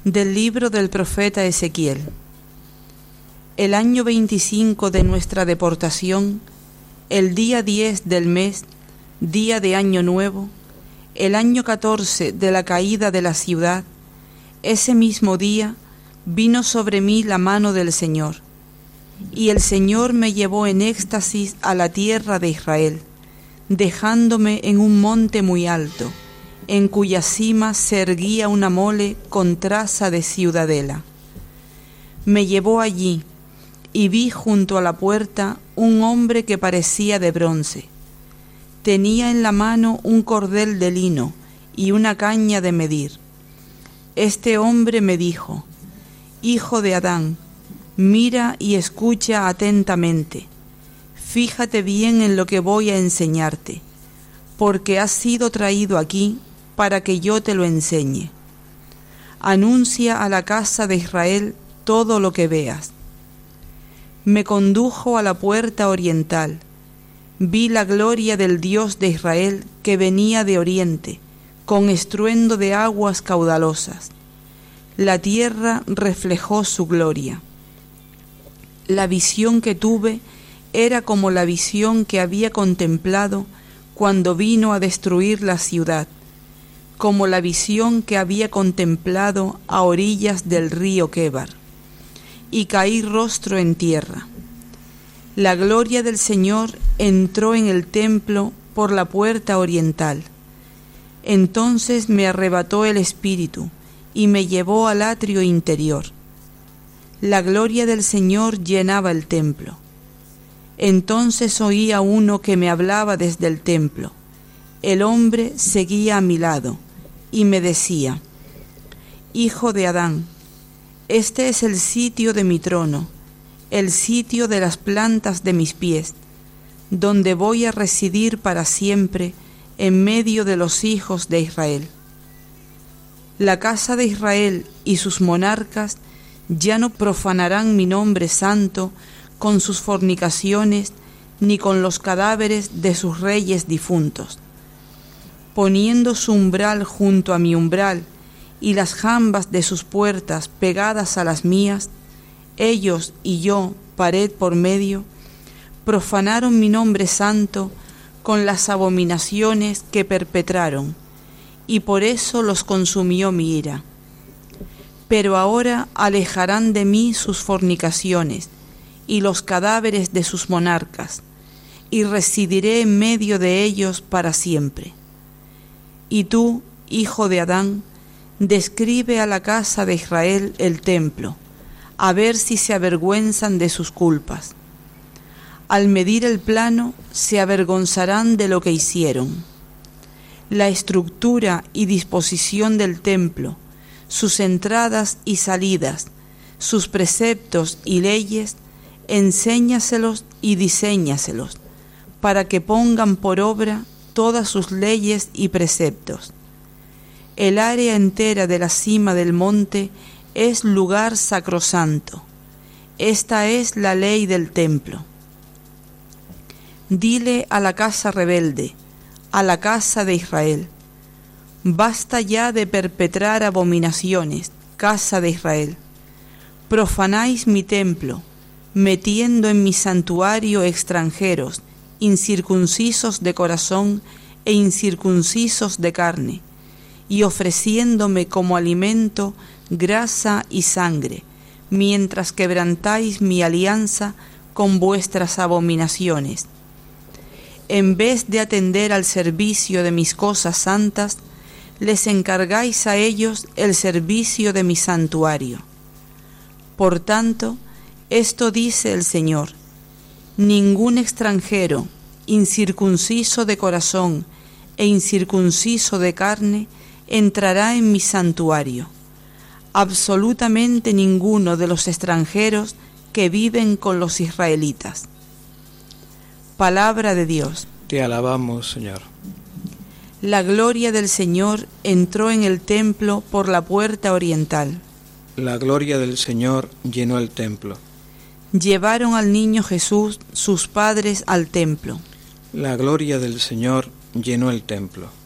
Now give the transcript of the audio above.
Del libro del profeta Ezequiel. El año 25 de nuestra deportación, el día 10 del mes, día de Año Nuevo, el año 14 de la caída de la ciudad, ese mismo día vino sobre mí la mano del Señor, y el Señor me llevó en éxtasis a la tierra de Israel, dejándome en un monte muy alto, en cuya cima se erguía una mole con traza de ciudadela. Me llevó allí, y vi junto a la puerta un hombre que parecía de bronce. Tenía en la mano un cordel de lino y una caña de medir. Este hombre me dijo: Hijo de Adán, mira y escucha atentamente. Fíjate bien en lo que voy a enseñarte, porque has sido traído aquí para que yo te lo enseñe. Anuncia a la casa de Israel todo lo que veas. Me condujo a la puerta oriental. Vi la gloria del Dios de Israel que venía de oriente, con estruendo de aguas caudalosas. La tierra reflejó su gloria. La visión que tuve era como la visión que había contemplado cuando vino a destruir la ciudad, como la visión que había contemplado a orillas del río Quebar, y caí rostro en tierra. La gloria del Señor entró en el templo por la puerta oriental. Entonces me arrebató el espíritu y me llevó al atrio interior. La gloria del Señor llenaba el templo. Entonces oí a uno que me hablaba desde el templo. El hombre seguía a mi lado y me decía: Hijo de Adán, este es el sitio de mi trono, el sitio de las plantas de mis pies, donde voy a residir para siempre en medio de los hijos de Israel. La casa de Israel y sus monarcas ya no profanarán mi nombre santo con sus fornicaciones ni con los cadáveres de sus reyes difuntos. Poniendo su umbral junto a mi umbral y las jambas de sus puertas pegadas a las mías, ellos y yo, pared por medio, profanaron mi nombre santo con las abominaciones que perpetraron, y por eso los consumió mi ira. Pero ahora alejarán de mí sus fornicaciones y los cadáveres de sus monarcas, y residiré en medio de ellos para siempre. Y tú, hijo de Adán, describe a la casa de Israel el templo, a ver si se avergüenzan de sus culpas. Al medir el plano, se avergonzarán de lo que hicieron. La estructura y disposición del templo, sus entradas y salidas, sus preceptos y leyes, enséñaselos y diséñaselos, para que pongan por obra todas sus leyes y preceptos. El área entera de la cima del monte es lugar sacrosanto. Esta es la ley del templo. Dile a la casa rebelde, a la casa de Israel: basta ya de perpetrar abominaciones, casa de Israel. Profanáis mi templo, metiendo en mi santuario extranjeros, incircuncisos de corazón e incircuncisos de carne, y ofreciéndome como alimento grasa y sangre, mientras quebrantáis mi alianza con vuestras abominaciones. En vez de atender al servicio de mis cosas santas, les encargáis a ellos el servicio de mi santuario. Por tanto, esto dice el Señor: ningún extranjero, incircunciso de corazón e incircunciso de carne, entrará en mi santuario. Absolutamente ninguno de los extranjeros que viven con los israelitas. Palabra de Dios. Te alabamos, Señor. La gloria del Señor entró en el templo por la puerta oriental. La gloria del Señor llenó el templo. Llevaron al niño Jesús sus padres al templo. La gloria del Señor llenó el templo.